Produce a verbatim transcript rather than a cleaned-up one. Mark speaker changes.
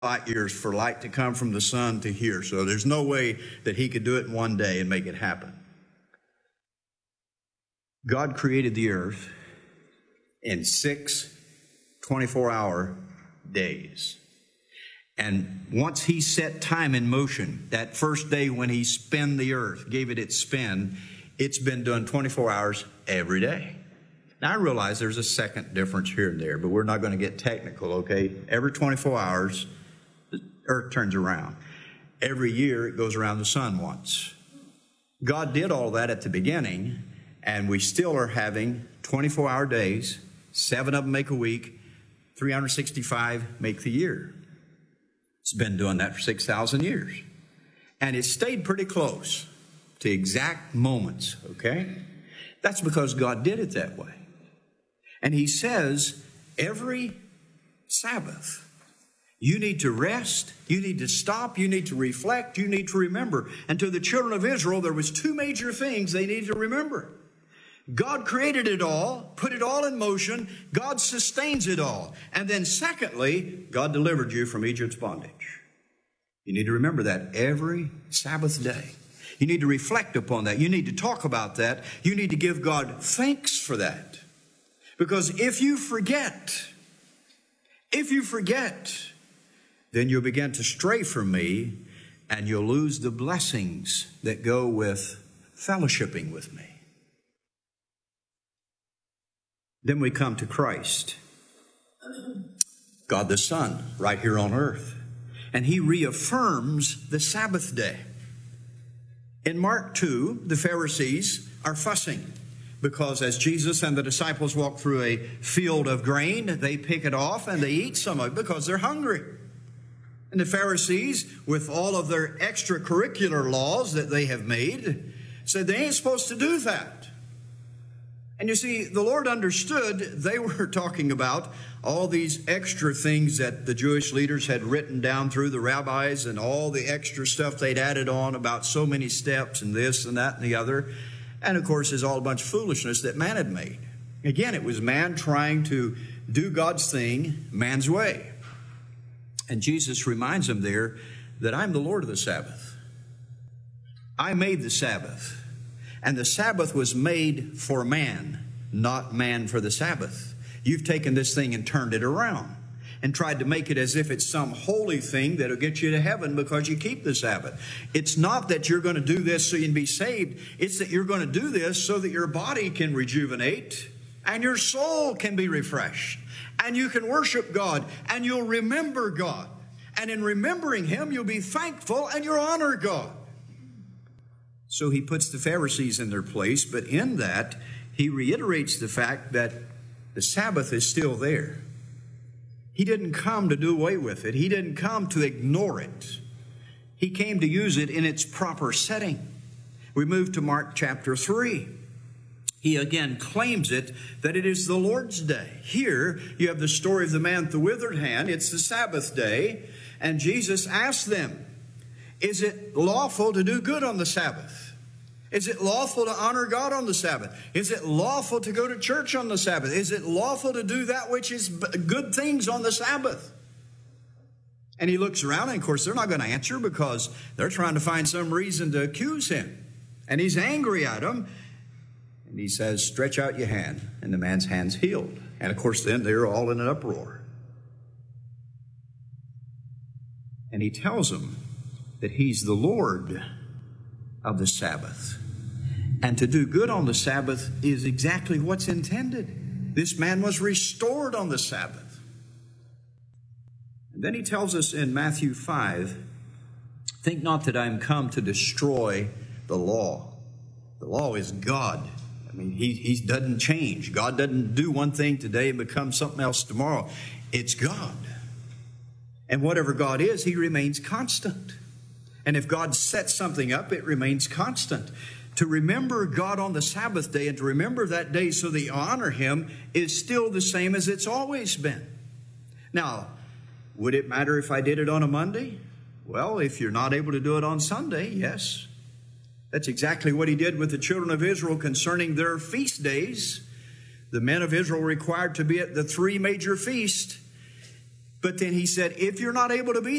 Speaker 1: light years for light to come from the sun to here. So there's no way that he could do it in one day and make it happen. God created the earth in six twenty-four hour days. And once he set time in motion, that first day when he spun the earth, gave it its spin, it's been done twenty-four hours every day. Now I realize there's a second difference here and there, but we're not going to get technical, okay? Every twenty-four hours, the earth turns around. Every year it goes around the sun once. God did all that at the beginning, and we still are having twenty-four hour days, seven of them make a week, three hundred sixty-five make the year. It's been doing that for six thousand years. And it stayed pretty close to exact moments, okay? That's because God did it that way. And he says every Sabbath, you need to rest, you need to stop, you need to reflect, you need to remember. And to the children of Israel, there was two major things they needed to remember. God created it all, put it all in motion. God sustains it all. And then secondly, God delivered you from Egypt's bondage. You need to remember that every Sabbath day. You need to reflect upon that. You need to talk about that. You need to give God thanks for that. Because if you forget, if you forget, then you'll begin to stray from me and you'll lose the blessings that go with fellowshipping with me. Then we come to Christ, God the Son, right here on earth. And he reaffirms the Sabbath day. In Mark two, the Pharisees are fussing because as Jesus and the disciples walk through a field of grain, they pick it off and they eat some of it because they're hungry. And the Pharisees, with all of their extracurricular laws that they have made, said they ain't supposed to do that. And you see, the Lord understood they were talking about all these extra things that the Jewish leaders had written down through the rabbis and all the extra stuff they'd added on about so many steps and this and that and the other. And of course, it's all a bunch of foolishness that man had made. Again, it was man trying to do God's thing man's way. And Jesus reminds them there that I'm the Lord of the Sabbath. I made the Sabbath. And the Sabbath was made for man, not man for the Sabbath. You've taken this thing and turned it around and tried to make it as if it's some holy thing that'll get you to heaven because you keep the Sabbath. It's not that you're going to do this so you can be saved. It's that you're going to do this so that your body can rejuvenate and your soul can be refreshed and you can worship God and you'll remember God. And in remembering Him, you'll be thankful and you'll honor God. So he puts the Pharisees in their place, but in that, he reiterates the fact that the Sabbath is still there. He didn't come to do away with it. He didn't come to ignore it. He came to use it in its proper setting. We move to Mark chapter three. He again claims it that it is the Lord's day. Here, you have the story of the man with the withered hand. It's the Sabbath day, and Jesus asked them, is it lawful to do good on the Sabbath? Is it lawful to honor God on the Sabbath? Is it lawful to go to church on the Sabbath? Is it lawful to do that which is good things on the Sabbath? And he looks around, and of course, they're not going to answer because they're trying to find some reason to accuse him. And he's angry at them. And he says, stretch out your hand. And the man's hand's healed. And of course, then they're all in an uproar. And he tells them that he's the Lord of the Sabbath. And to do good on the Sabbath is exactly what's intended. This man was restored on the Sabbath. And then he tells us in Matthew five, think not that I am come to destroy the law. The law is God. I mean, he, he doesn't change. God doesn't do one thing today and become something else tomorrow. It's God. And whatever God is, He remains constant. And if God sets something up, it remains constant. To remember God on the Sabbath day and to remember that day so that you honor Him is still the same as it's always been. Now, would it matter if I did it on a Monday? Well, if you're not able to do it on Sunday, yes. That's exactly what He did with the children of Israel concerning their feast days. The men of Israel were required to be at the three major feasts. But then he said, if you're not able to be